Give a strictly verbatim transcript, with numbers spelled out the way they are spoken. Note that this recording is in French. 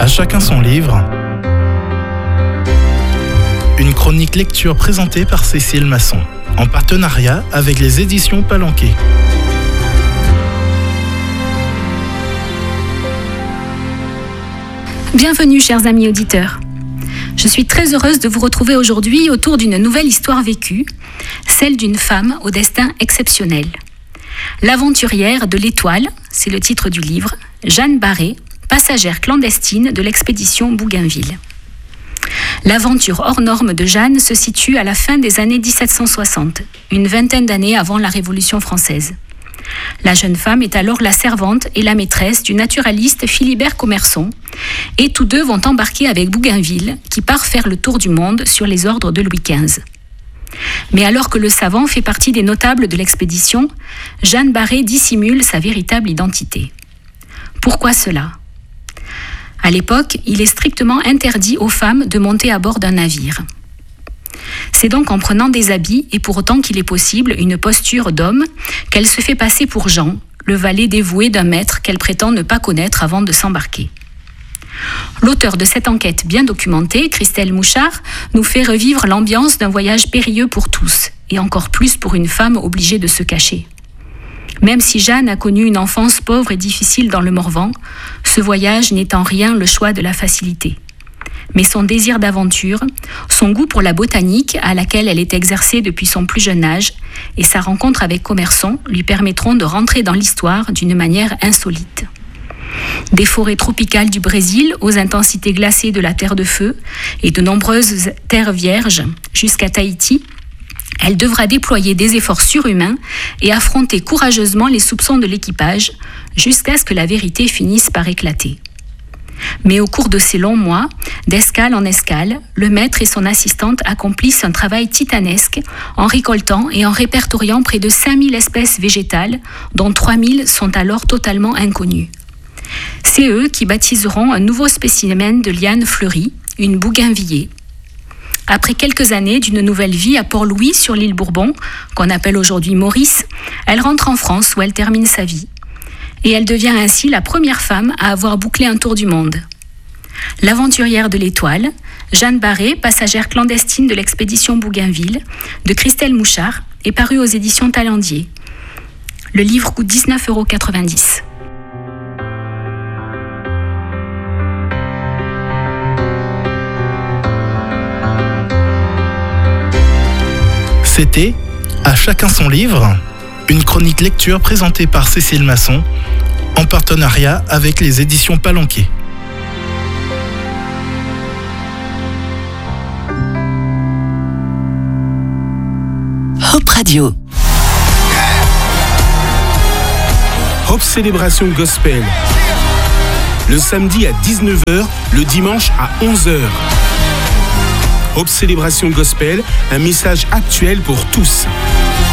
À chacun son livre. Une chronique lecture présentée par Cécile Masson, en partenariat avec les éditions Palanquet. Bienvenue, chers amis auditeurs. Je suis très heureuse de vous retrouver aujourd'hui autour d'une nouvelle histoire vécue, celle d'une femme au destin exceptionnel. L'aventurière de l'Étoile, c'est le titre du livre, Jeanne Barré, passagère clandestine de l'expédition Bougainville. L'aventure hors norme de Jeanne se situe à la fin des années dix-sept cent soixante, une vingtaine d'années avant la Révolution française. La jeune femme est alors la servante et la maîtresse du naturaliste Philibert Commerson, et tous deux vont embarquer avec Bougainville, qui part faire le tour du monde sur les ordres de Louis quinze. Mais alors que le savant fait partie des notables de l'expédition, Jeanne Barré dissimule sa véritable identité. Pourquoi cela ? À l'époque, il est strictement interdit aux femmes de monter à bord d'un navire. C'est donc en prenant des habits, et pour autant qu'il est possible, une posture d'homme, qu'elle se fait passer pour Jean, le valet dévoué d'un maître qu'elle prétend ne pas connaître avant de s'embarquer. L'auteur de cette enquête bien documentée, Christelle Mouchard, nous fait revivre l'ambiance d'un voyage périlleux pour tous, et encore plus pour une femme obligée de se cacher. Même si Jeanne a connu une enfance pauvre et difficile dans le Morvan, ce voyage n'est en rien le choix de la facilité. Mais son désir d'aventure, son goût pour la botanique à laquelle elle est exercée depuis son plus jeune âge, et sa rencontre avec Commerson lui permettront de rentrer dans l'histoire d'une manière insolite. Des forêts tropicales du Brésil aux intensités glacées de la Terre de Feu et de nombreuses terres vierges jusqu'à Tahiti, elle devra déployer des efforts surhumains et affronter courageusement les soupçons de l'équipage jusqu'à ce que la vérité finisse par éclater. Mais au cours de ces longs mois, d'escale en escale, le maître et son assistante accomplissent un travail titanesque en récoltant et en répertoriant près de cinq mille espèces végétales, dont trois mille sont alors totalement inconnues. C'est eux qui baptiseront un nouveau spécimen de liane fleurie, une bougainvillée. Après quelques années d'une nouvelle vie à Port-Louis sur l'île Bourbon, qu'on appelle aujourd'hui Maurice, elle rentre en France où elle termine sa vie. Et elle devient ainsi la première femme à avoir bouclé un tour du monde. L'aventurière de l'Étoile, Jeanne Barré, passagère clandestine de l'expédition Bougainville, de Christelle Mouchard, est parue aux éditions Talendier. Le livre coûte dix-neuf euros quatre-vingt-dix. C'était À chacun son livre, une chronique lecture présentée par Cécile Masson, en partenariat avec les éditions Palanquet. Hope Radio. Hope Célébration Gospel. Le samedi à dix-neuf heures, le dimanche à onze heures. Hope Célébration Gospel, un message actuel pour tous.